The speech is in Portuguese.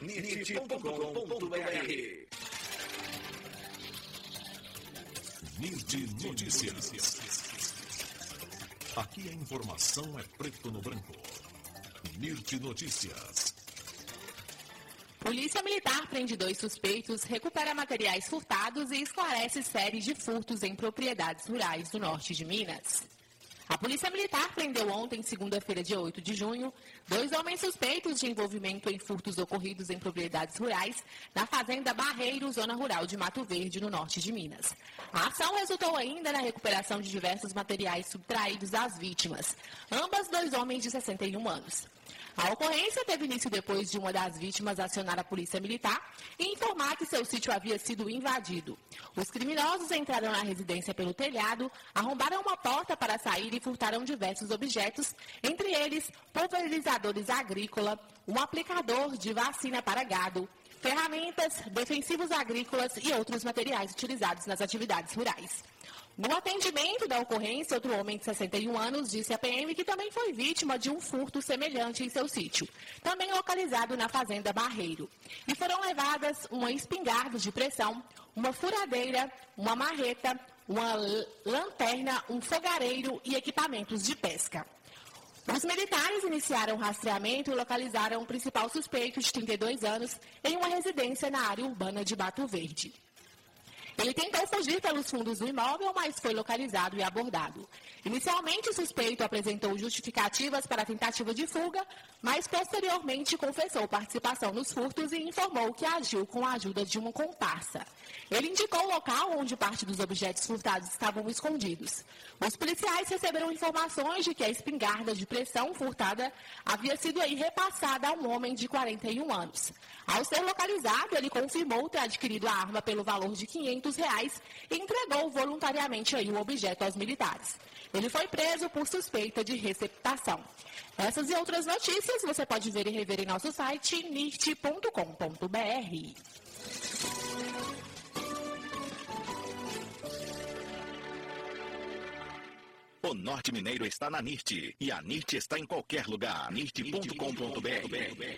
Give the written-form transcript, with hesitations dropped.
nirt.com.br. NIRT Notícias. Aqui a informação é preto no branco. NIRT Notícias. Polícia Militar prende 2 suspeitos, recupera materiais furtados e esclarece série de furtos em propriedades rurais do norte de Minas. A Polícia Militar prendeu ontem, segunda-feira, dia 8 de junho, 2 homens suspeitos de envolvimento em furtos ocorridos em propriedades rurais na Fazenda Barreiro, zona rural de Mato Verde, no norte de Minas. A ação resultou ainda na recuperação de diversos materiais subtraídos às vítimas, ambas 2 homens de 61 anos. A ocorrência teve início depois de uma das vítimas acionar a Polícia Militar e informar que seu sítio havia sido invadido. Os criminosos entraram na residência pelo telhado, arrombaram uma porta para sair e furtaram diversos objetos, entre eles pulverizadores agrícola, um aplicador de vacina para gado, ferramentas, defensivos agrícolas e outros materiais utilizados nas atividades rurais. No atendimento da ocorrência, outro homem de 61 anos disse à PM que também foi vítima de um furto semelhante em seu sítio, também localizado na Fazenda Barreiro. E foram levadas uma espingarda de pressão, uma furadeira, uma marreta, uma lanterna, um fogareiro e equipamentos de pesca. Os militares iniciaram o rastreamento e localizaram o principal suspeito, de 32 anos, em uma residência na área urbana de Mato Verde. Ele tentou fugir pelos fundos do imóvel, mas foi localizado e abordado. Inicialmente, o suspeito apresentou justificativas para a tentativa de fuga, mas posteriormente confessou participação nos furtos e informou que agiu com a ajuda de uma comparsa. Ele indicou o local onde parte dos objetos furtados estavam escondidos. Os policiais receberam informações de que a espingarda de pressão furtada havia sido repassada a um homem de 41 anos. Ao ser localizado, ele confirmou ter adquirido a arma pelo valor de R$500 e entregou voluntariamente o objeto aos militares. Ele foi preso por suspeita de receptação. Essas e outras notícias você pode ver e rever em nosso site nirt.com.br. O Norte Mineiro está na NIRT e a NIRT está em qualquer lugar. nirt.com.br.